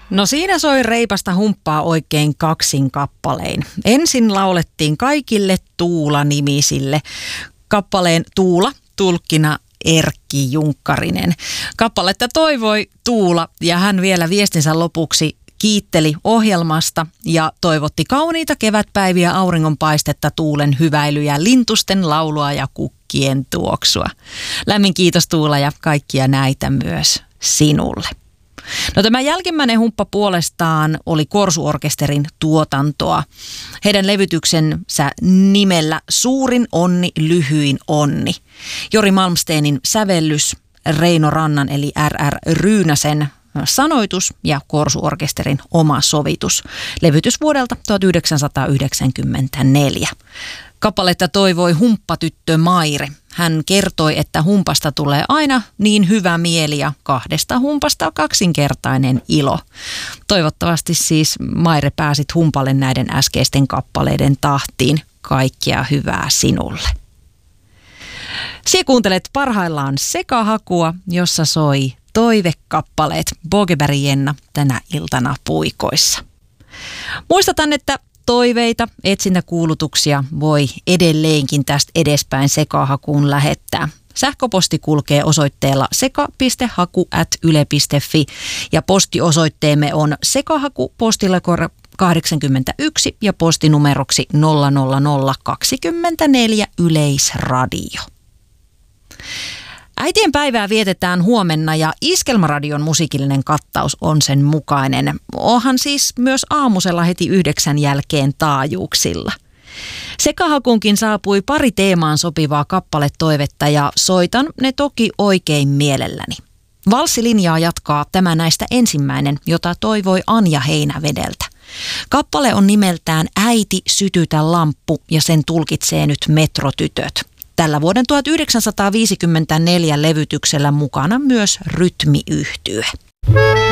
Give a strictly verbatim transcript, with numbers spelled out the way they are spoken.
No siinä soi reipasta humppaa oikein kaksin kappalein. Ensin laulettiin kaikille Tuula-nimisille. Kappaleen Tuula tulkkina Erkki Junkkarinen. Kappaletta toivoi Tuula ja hän vielä viestinsä lopuksi kiitteli ohjelmasta ja toivotti kauniita kevätpäiviä, auringonpaistetta, tuulen hyväilyjä, lintusten laulua ja kukkien tuoksua. Lämmin kiitos Tuula ja kaikkia näitä myös sinulle. No tämä jälkimmäinen humppa puolestaan oli Korsuorkesterin tuotantoa. Heidän levytyksensä nimellä Suurin onni, lyhyin onni. Jori Malmsteenin sävellys, Reino Rannan eli R R Ryynäsen sanoitus ja Korsuorkesterin oma sovitus. Levytys vuodelta tuhatyhdeksänsataayhdeksänkymmentäneljä. Kappaletta toivoi humppatyttö Maire. Hän kertoi, että humpasta tulee aina niin hyvä mieli ja kahdesta humpasta kaksinkertainen ilo. Toivottavasti siis Maire pääsit humpalle näiden äskeisten kappaleiden tahtiin. Kaikkea hyvää sinulle. Sinä kuuntelet parhaillaan Sekahakua, jossa soi toivekappaleet Bogeberg Jenna tänä iltana puikoissa. Muistutan, että toiveita, etsintäkuulutuksia voi edelleenkin tästä edespäin Sekahakuun lähettää. Sähköposti kulkee osoitteella seka piste haku ät yle piste fi ja postiosoitteemme on Sekahaku postilla kahdeksankymmentäyksi ja postinumeroksi nolla nolla nolla kaksikymmentäneljä Yleisradio. Äitien päivää vietetään huomenna ja Iskelmäradion musiikillinen kattaus on sen mukainen. Onhan siis myös aamusella heti yhdeksän jälkeen taajuuksilla. Sekahakunkin saapui pari teemaan sopivaa kappaletoivetta ja soitan ne toki oikein mielelläni. Valssilinjaa jatkaa tämä näistä ensimmäinen, jota toivoi Anja Heinävedeltä. Kappale on nimeltään Äiti sytytä lamppu ja sen tulkitsee nyt Metrotytöt. Tällä vuoden tuhatyhdeksänsataaviisikymmentäneljä levytyksellä mukana myös rytmiyhtye.